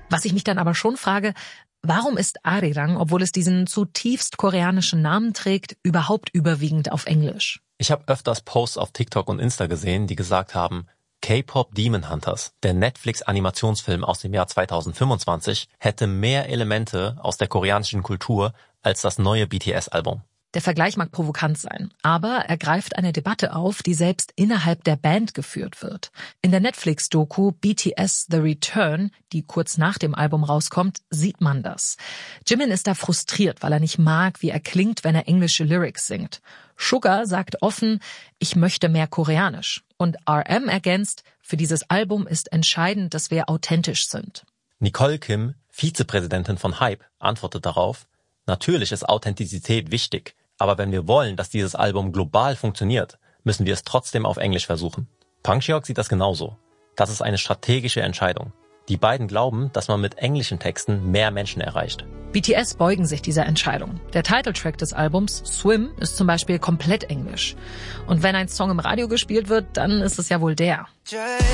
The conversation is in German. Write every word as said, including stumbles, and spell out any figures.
Was ich mich dann aber schon frage, warum ist Arirang, obwohl es diesen zutiefst koreanischen Namen trägt, überhaupt überwiegend auf Englisch? Ich habe öfters Posts auf TikTok und Insta gesehen, die gesagt haben, K-Pop Demon Hunters, der Netflix-Animationsfilm aus dem Jahr zweitausendfünfundzwanzig, hätte mehr Elemente aus der koreanischen Kultur als das neue B T S-Album. Der Vergleich mag provokant sein, aber er greift eine Debatte auf, die selbst innerhalb der Band geführt wird. In der Netflix-Doku B T S The Return, die kurz nach dem Album rauskommt, sieht man das. Jimin ist da frustriert, weil er nicht mag, wie er klingt, wenn er englische Lyrics singt. Suga sagt offen, ich möchte mehr Koreanisch. Und R M ergänzt, für dieses Album ist entscheidend, dass wir authentisch sind. Nicole Kim, Vizepräsidentin von Hype, antwortet darauf, natürlich ist Authentizität wichtig, aber wenn wir wollen, dass dieses Album global funktioniert, müssen wir es trotzdem auf Englisch versuchen. Pang Seok sieht das genauso. Das ist eine strategische Entscheidung. Die beiden glauben, dass man mit englischen Texten mehr Menschen erreicht. B T S beugen sich dieser Entscheidung. Der Titeltrack des Albums, Swim, ist zum Beispiel komplett englisch. Und wenn ein Song im Radio gespielt wird, dann ist es ja wohl der.